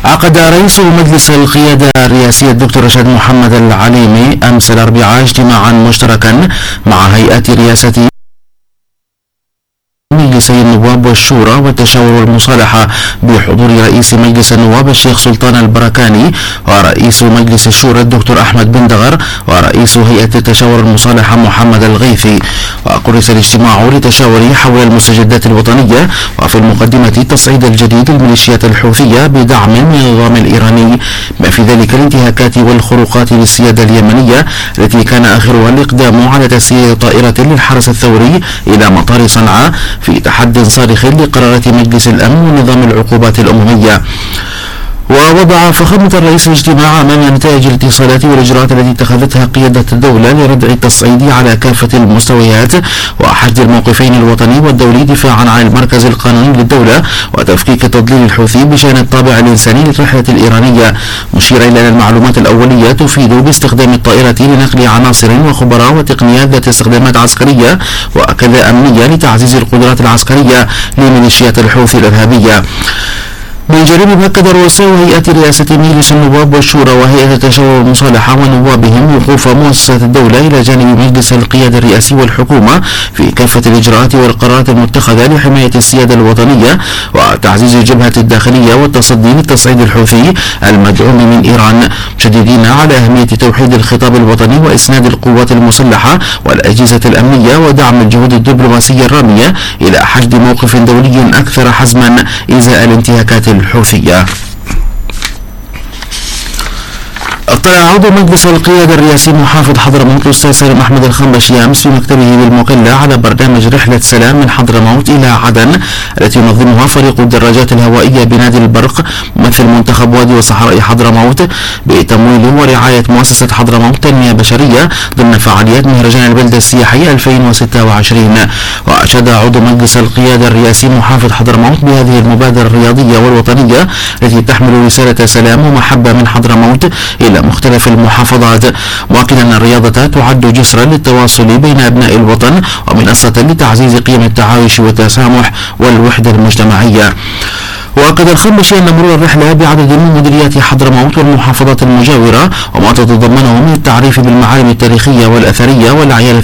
عقد رئيس مجلس القيادة الرئاسي الدكتور رشاد محمد العليمي أمس الأربعاء اجتماعا مشتركا مع هيئة رئاسة مجلسي النواب والشورى والتشاور والمصالحة بحضور رئيس مجلس النواب الشيخ سلطان البركاني ورئيس مجلس الشورى الدكتور أحمد بن دغر ورئيس هيئة التشاور والمصالحة محمد الغيثي. وكرس الاجتماع لتشاور حول المستجدات الوطنية وفي المقدمة التصعيد الجديد للميليشيات الحوثية بدعم من النظام الإيراني، ما في ذلك الانتهاكات والخروقات للسيادة اليمنية التي كان آخرها الإقدام على تسيير طائرة للحرس الثوري إلى مطار صنعاء في تحد صارخ لقرارات مجلس الأمن ونظام العقوبات الأممية. ووضع فخامة الرئيس الاجتماع أمام نتائج الاتصالات والإجراءات التي اتخذتها قيادة الدولة لردع التصعيد على كافة المستويات وحشد الموقفين الوطني والدولي دفاعا عن المركز القانوني للدولة وتفكيك تضليل الحوثي بشأن الطابع الإنساني للرحلة الإيرانية، مشيرا إلى أن المعلومات الأولية تفيد باستخدام الطائرة لنقل عناصر وخبراء وتقنيات ذات استخدامات عسكرية وكذا أمنية لتعزيز القدرات العسكرية لميليشيات الحوثي الإرهابية. من جانبها أكد رؤساء هيئة رئاسة مجلس النواب والشورى وهيئة التشاور والمصالحة ونوابهم وقوف مؤسسات الدولة إلى جانب مجلس القيادة الرئاسي والحكومة في كافة الإجراءات والقرارات المتخذة لحماية السيادة الوطنية وتعزيز الجبهة الداخلية والتصدي للتصعيد الحوثي المدعوم من إيران، مشددين على أهمية توحيد الخطاب الوطني وإسناد القوات المسلحة والأجهزة الأمنية ودعم الجهود الدبلوماسية الرامية إلى حشد موقف دولي أكثر حزما إزاء الانتهاكات الحوثية. اطلع عضو مجلس القيادة الرئاسي محافظ حضرموت الأستاذ سالم أحمد الخنبشي أمس في مكتبه بالمقلة على برنامج رحلة سلام من حضرموت إلى عدن التي ينظمها فريق الدراجات الهوائية بنادي البرق ممثل منتخب وادي وصحراء حضرموت بتمويل ورعاية مؤسسة حضرموت تنمية بشرية ضمن فعاليات مهرجان البلدة السياحي 2026. وأشاد عضو مجلس القيادة الرئاسي محافظ حضرموت بهذه المبادرة الرياضية والوطنية التي تحمل رسالة سلام ومحبة من حضرموت إلى مختلف المحافظات، مؤكدا أن الرياضة تعد جسرا للتواصل بين أبناء الوطن ومنصة لتعزيز قيم التعايش والتسامح والوحدة المجتمعية. وأكد الخنبشي أن مرور الرحلة بعدد من مديريات حضرموت والمحافظات المجاورة وما تتضمنه من التعريف بالمعالم التاريخية والأثرية والأعيان